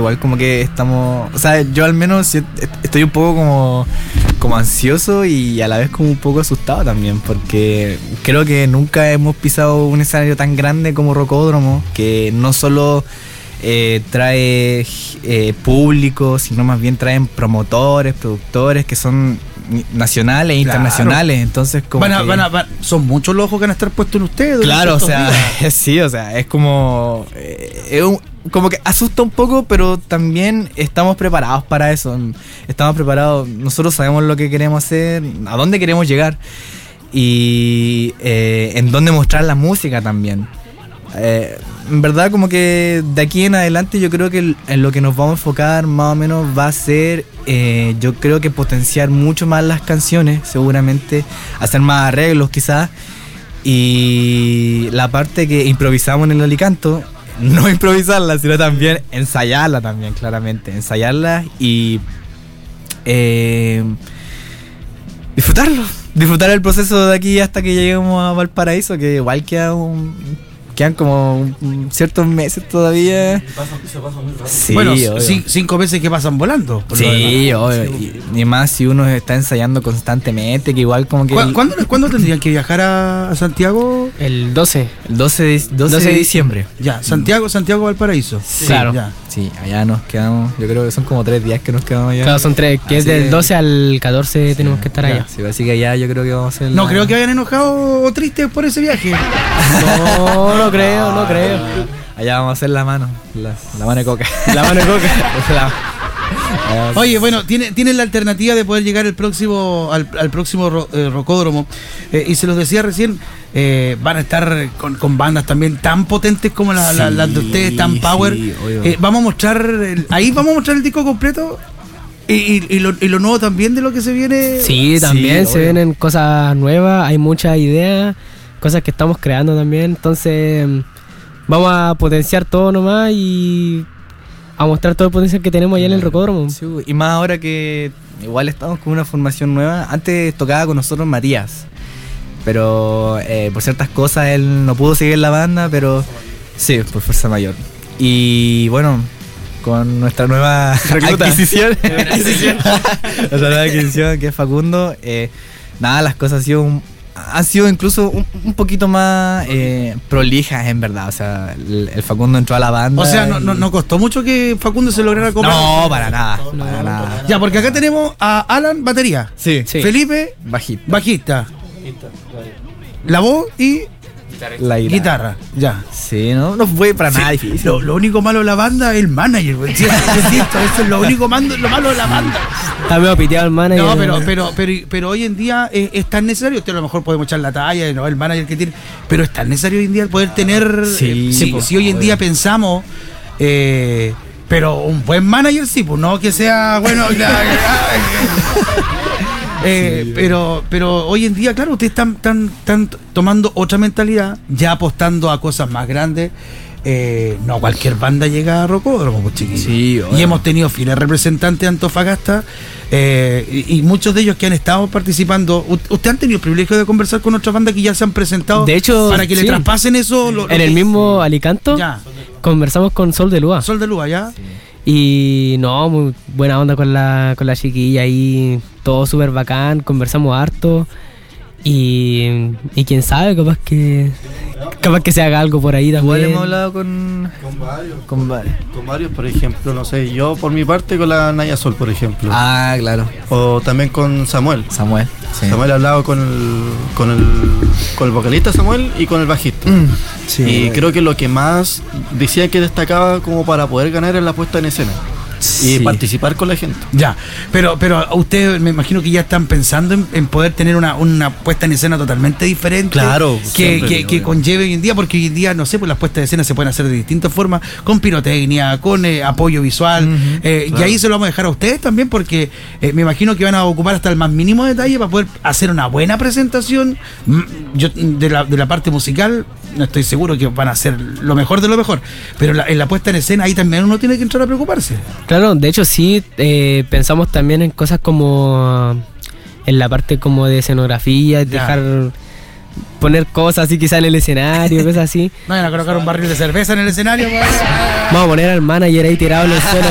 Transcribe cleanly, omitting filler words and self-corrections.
igual como que estamos, o sea, yo al menos estoy un poco como ansioso y a la vez como un poco asustado también, porque creo que nunca hemos pisado un escenario tan grande como Rocódromo, que no solo trae público, sino más bien traen promotores, productores que son nacionales e internacionales. Entonces como son muchos los ojos que van a estar puestos en ustedes. Claro, o sea, sí, o sea, es como como que asusta un poco, pero también estamos preparados para eso. Estamos preparados, nosotros sabemos lo que queremos hacer, a dónde queremos llegar y en dónde mostrar la música también. En verdad, como que de aquí en adelante yo creo que en lo que nos vamos a enfocar más o menos va a ser, yo creo que potenciar mucho más las canciones, seguramente, hacer más arreglos quizás, y la parte que improvisamos en el Alicanto, no improvisarla, sino también ensayarla también, claramente, ensayarla y disfrutar el proceso de aquí hasta que lleguemos a Valparaíso, que igual quedan como ciertos meses todavía. Se pasa muy rápido. Sí, bueno, obvio. 5 meses que pasan volando. Sí, obvio. Y más si uno está ensayando constantemente, que igual como que... ¿Cuándo tendrían que viajar a Santiago? El 12. El 12 de diciembre. Ya, Santiago, Valparaíso. Sí, claro. Ya. Sí, allá nos quedamos, yo creo que son como 3 días que nos quedamos allá. Claro, son 3, que es del 12 al 14 sí, tenemos que estar allá. Sí, así que allá yo creo que vamos a hacer... No creo que vayan enojados o tristes por ese viaje. No creo. Allá vamos a hacer la mano de coca. La mano de coca. Oye, bueno, tienen la alternativa de poder llegar al próximo Rocódromo. Y se los decía recién, van a estar con bandas también tan potentes como las de ustedes, tan power. Vamos a mostrar el disco completo. Y lo nuevo también de lo que se viene. Sí, también se obvio. vienen cosas nuevas, hay muchas ideas, cosas que estamos creando también. Entonces, vamos a potenciar todo nomás y a mostrar todo el potencial que tenemos allá en el Rocódromo. Sí, y más ahora que igual estamos con una formación nueva. Antes tocaba con nosotros Matías, pero por ciertas cosas él no pudo seguir en la banda, pero sí, por fuerza mayor. Y bueno, con nuestra nueva adquisición, nuestra nueva adquisición, que es Facundo, nada, las cosas han sido incluso un poquito más prolijas, en verdad. O sea, el Facundo entró a la banda. O sea, no costó mucho que Facundo se lograra comer. No, para nada. Ya, porque acá tenemos a Alan, batería. Sí. Felipe, bajista. La voz y La guitarra. Ya. Sí, no fue para nada difícil. Lo único malo de la banda es el manager, güey. Sí, eso es lo único lo malo de la banda. Está medio piteado el manager. No, pero hoy en día es tan necesario. Usted a lo mejor podemos echar la talla, ¿no? El manager que tiene. Pero es tan necesario hoy en día poder tener. Si hoy en día pensamos. Pero un buen manager sí, pues no que sea bueno. Pero hoy en día, claro, ustedes están tomando otra mentalidad, ya apostando a cosas más grandes. No cualquier banda llega a Rocódromo, pues, chiquillos. Sí, y hemos tenido fieles representantes de Antofagasta y muchos de ellos que han estado participando. ¿Usted han tenido el privilegio de conversar con otras bandas que ya se han presentado? De hecho, para que le traspasen eso. En el mismo Alicanto conversamos con Sol de Lua. Sol de Lua, ya. Sí. Y no, muy buena onda con la chiquilla ahí, todo súper bacán, conversamos harto y quién sabe, capaz que se haga algo por ahí también. Igual hemos hablado con varios, por ejemplo, no sé, yo por mi parte con la Naya Sol, por ejemplo. Ah, claro. O también con Samuel. Sí. Samuel ha hablado con el vocalista Samuel y con el bajista. Sí. Y creo que lo que más decía que destacaba como para poder ganar es la puesta en escena. Y participar con la gente. Ya, pero ustedes me imagino que ya están pensando en poder tener una puesta en escena totalmente diferente. Claro, que conlleve hoy en día, porque hoy en día, no sé, pues las puestas de escena se pueden hacer de distintas formas, con pirotecnia, con apoyo visual. Claro. Y ahí se lo vamos a dejar a ustedes también, porque me imagino que van a ocupar hasta el más mínimo detalle para poder hacer una buena presentación. Yo de la parte musical no estoy seguro que van a hacer lo mejor de lo mejor, pero en la puesta en escena ahí también uno tiene que entrar a preocuparse. Claro, de hecho sí, pensamos también en cosas como en la parte como de escenografía, poner cosas así quizá en el escenario, cosas así. No van a colocar un barril de cerveza en el escenario. Vamos a poner al manager ahí tirado en el suelo.